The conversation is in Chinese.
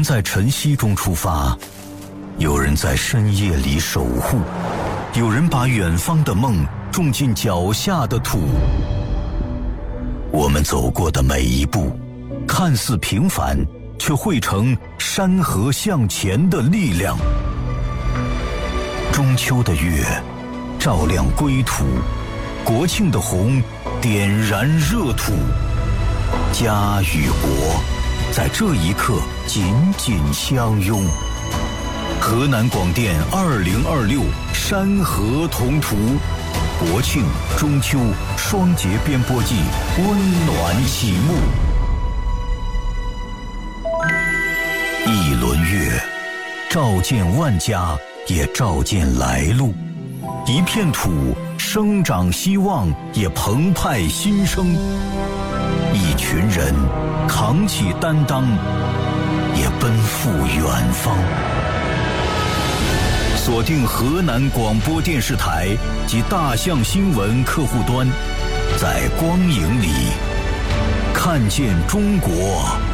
在晨曦中出发，有人在深夜里守护，有人把远方的梦种进脚下的土。我们走过的每一步，看似平凡，却汇成山河向前的力量。中秋的月照亮归途，国庆的红点燃热土。家与国在这一刻紧紧相拥。河南广电2026山河同途，国庆、中秋双节编播季温暖启幕。一轮月，照见万家，也照见来路；一片土，生长希望，也澎湃新生；一群人，扛起担当，也奔赴远方。锁定河南广播电视台及大象新闻客户端，在光影里看见中国。